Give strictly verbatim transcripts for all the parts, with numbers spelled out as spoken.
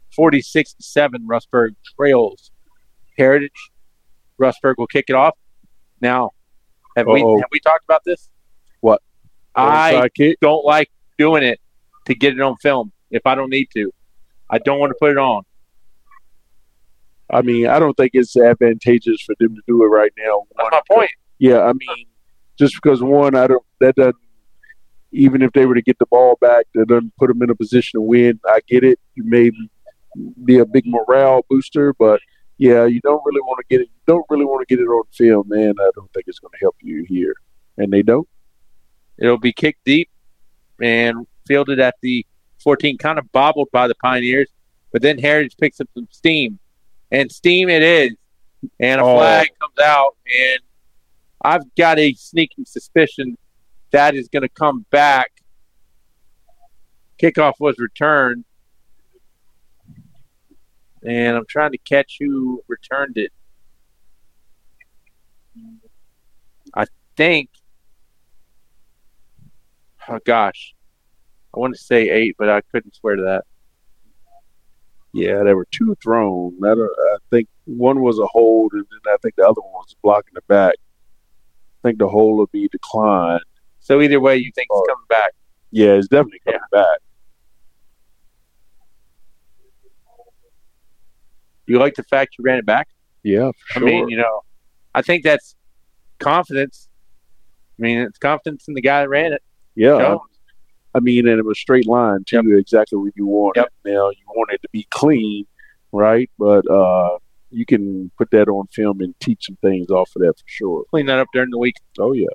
forty-six to seven, Rustburg trails Heritage. Rustburg will kick it off. Now, have Uh-oh. we have we talked about this? What? I don't like doing it to get it on film if I don't need to. I don't want to put it on. I mean, I don't think it's advantageous for them to do it right now. That's my point. Yeah, I mean, just because one, I don't. That doesn't. Even if they were to get the ball back, that doesn't put them in a position to win. I get it. You may be a big morale booster, but yeah, you don't really want to get it. You don't really want to get it on film, man. I don't think it's going to help you here, and they don't. It'll be kicked deep and fielded at the fourteen, kind of bobbled by the Pioneers, but then Heritage picks up some steam, and steam it is, and a oh. flag comes out, and I've got a sneaking suspicion that is going to come back. Kickoff was returned. And I'm trying to catch who returned it. I think, oh gosh, I want to say eight, but I couldn't swear to that. Yeah, there were two thrown. I, I think one was a hold, and then I think the other one was blocking the back. I think the hold will be declined. So either way, you think it's coming back? Yeah, it's definitely coming yeah. back. Do you like the fact you ran it back? Yeah, for sure. I mean, you know, I think that's confidence. I mean, it's confidence in the guy that ran it. Yeah. Jones. I mean, and it was straight line, too, yep. exactly what you want. Yep. Now, you want it to be clean, right? But uh, you can put that on film and teach some things off of that for sure. Clean that up during the week. Oh, yeah.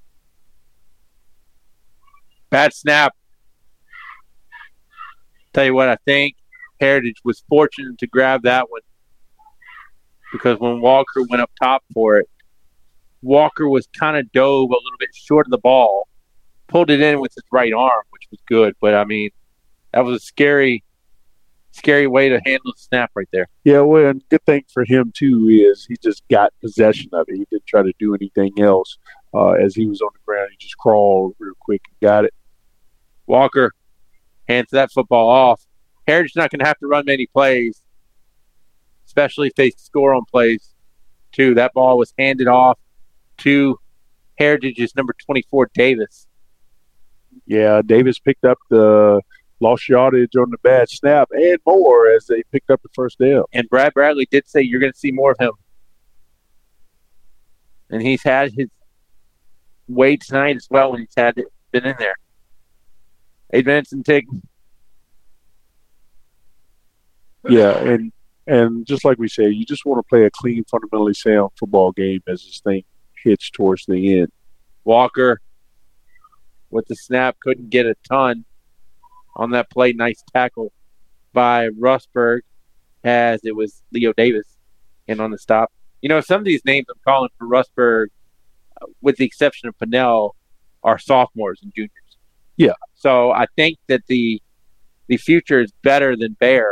Bad snap. Tell you what, I think Heritage was fortunate to grab that one because when Walker went up top for it, Walker was kind of dove a little bit short of the ball, pulled it in with his right arm, which was good. But, I mean, that was a scary, scary way to handle the snap right there. Yeah, well, and good thing for him, too, is he just got possession of it. He didn't try to do anything else. Uh, as he was on the ground, he just crawled real quick and got it. Walker hands that football off. Heritage not going to have to run many plays, especially if they score on plays, too. That ball was handed off to Heritage's number twenty-four, Davis. Yeah, Davis picked up the lost yardage on the bad snap and more as they picked up the first down. And Brad Bradley did say you're going to see more of him. And he's had his way tonight as well when he's had it, been in there. Eight minutes and tick. Yeah, and and just like we say, you just want to play a clean, fundamentally sound football game as this thing hits towards the end. Walker with the snap couldn't get a ton on that play. Nice tackle by Rustburg as it was Leo Davis in on the stop. You know, some of these names I'm calling for Rustburg, uh, with the exception of Pinnell, are sophomores and juniors. Yeah. So I think that the the future is better than Bear